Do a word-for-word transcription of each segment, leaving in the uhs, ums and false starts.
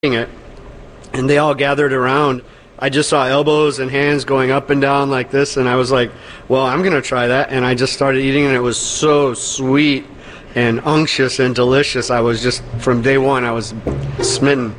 it, and they all gathered around. I just saw elbows and hands going up and down like this, and I was like, well, I'm going to try that. And I just started eating, and it was so sweet and unctuous and delicious. I was just, from day one, I was smitten.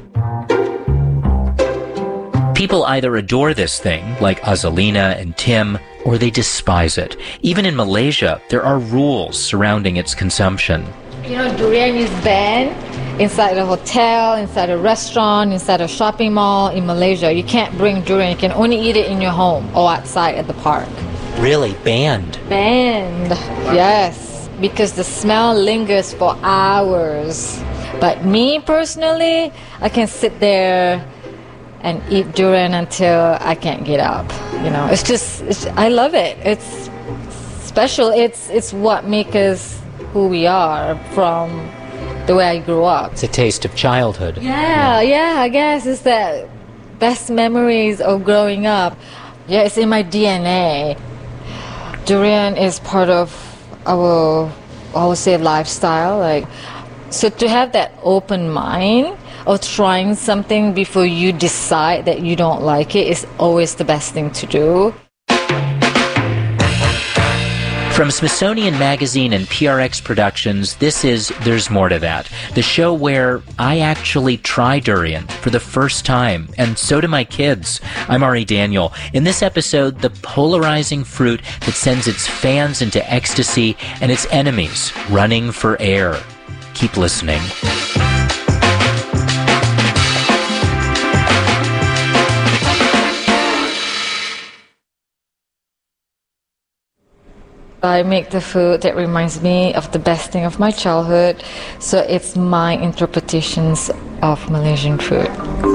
People either adore this thing, like Azalina and Tim, or they despise it. Even in Malaysia, there are rules surrounding its consumption. You know, durian is banned inside a hotel, inside a restaurant, inside a shopping mall in Malaysia. You can't bring durian. You can only eat it in your home or outside at the park. Really? Banned? Banned, yes. Because the smell lingers for hours. But me personally, I can sit there and eat durian until I can't get up. You know, it's just, it's, I love it. It's special. It's, it's what makes us who we are from the way I grew up. It's a taste of childhood. Yeah, yeah, I guess it's the best memories of growing up. Yeah, it's in my D N A. Durian is part of our, I would say, lifestyle. Like, so to have that open mind of trying something before you decide that you don't like it is always the best thing to do. From Smithsonian Magazine and P R X Productions, this is There's More to That, the show where I actually try durian for the first time, and so do my kids. I'm Ari Daniel. In this episode, the polarizing fruit that sends its fans into ecstasy and its enemies running for air. Keep listening. I make the food that reminds me of the best thing of my childhood, so it's my interpretations of Malaysian food.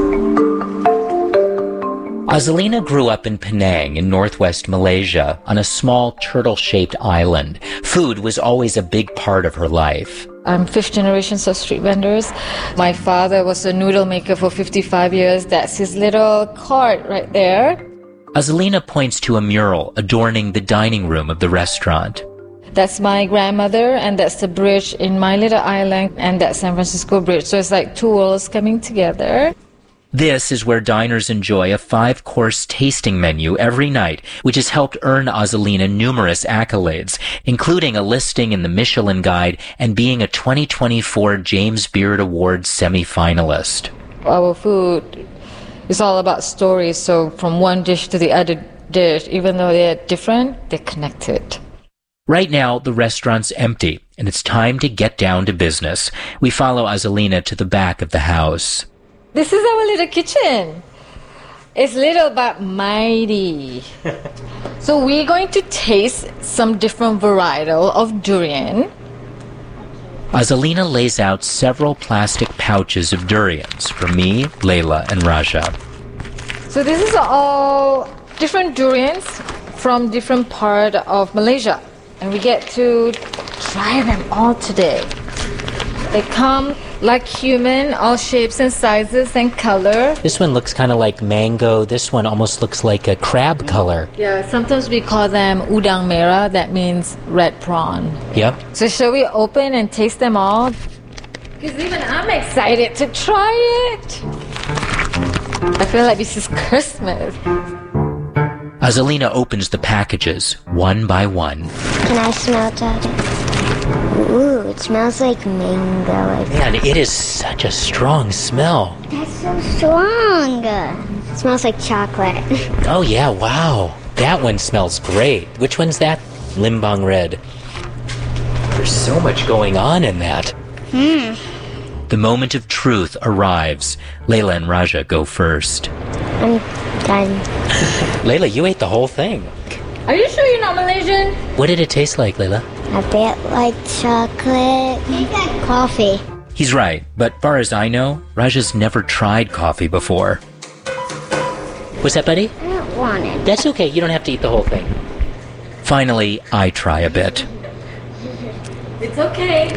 Azalina grew up in Penang in northwest Malaysia on a small turtle-shaped island. Food was always a big part of her life. I'm fifth generation of street vendors. My father was a noodle maker for fifty-five years. That's his little cart right there. Azalina points to a mural adorning the dining room of the restaurant. That's my grandmother, and that's the bridge in my little island, and that's San Francisco Bridge. So it's like two worlds coming together. This is where diners enjoy a five-course tasting menu every night, which has helped earn Azalina numerous accolades, including a listing in the Michelin Guide and being a twenty twenty-four James Beard Awards semi-finalist. Our food, it's all about stories, so from one dish to the other dish, even though they're different, they're connected. Right now, the restaurant's empty, and it's time to get down to business. We follow Azalina to the back of the house. This is our little kitchen. It's little but mighty. So we're going to taste some different varietal of durian. Azalina lays out several plastic pouches of durians for me, Layla, and Raja. So this is all different durians from different part of Malaysia. And we get to try them all today. They come like human, all shapes and sizes and color. This one looks kind of like mango. This one almost looks like a crab color. Yeah, sometimes we call them udang merah. That means red prawn. Yep. So shall we open and taste them all? Because even I'm excited to try it. I feel like this is Christmas. Azalina opens the packages one by one. Can I smell that? Ooh, it smells like mango. Man, it is such a strong smell. That's so strong. It smells like chocolate. Oh yeah, wow. That one smells great. Which one's that? Limbang Red. There's so much going on in that. Hmm. The moment of truth arrives. Layla and Raja go first. I'm done. Layla, you ate the whole thing. Are you sure you're not Malaysian? What did it taste like, Layla? A bit like chocolate. It's like coffee. He's right, but far as I know, Raja's never tried coffee before. What's that, buddy? I don't want it. That's okay, you don't have to eat the whole thing. Finally, I try a bit. It's okay.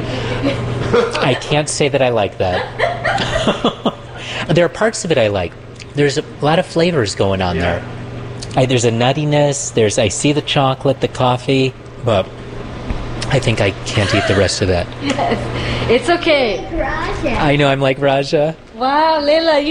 I can't say that I like that. There are parts of it I like. There's a lot of flavors going on there. I, there's a nuttiness, there's I see the chocolate, the coffee, but I think I can't eat the rest of that. Yes, it's okay. Raja. I know, I'm like Raja. Wow, Layla,